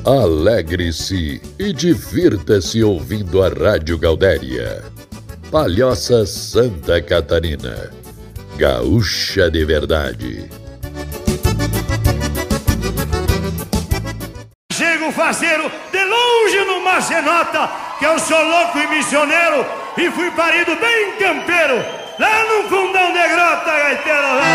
Alegre-se e divirta-se ouvindo a Rádio Gaudéria. Palhoça Santa Catarina, gaúcha de verdade. Chego faceiro de longe no Macenota, que eu sou louco e missioneiro, e fui parido bem campeiro, lá no fundão de grota, gaiteiro.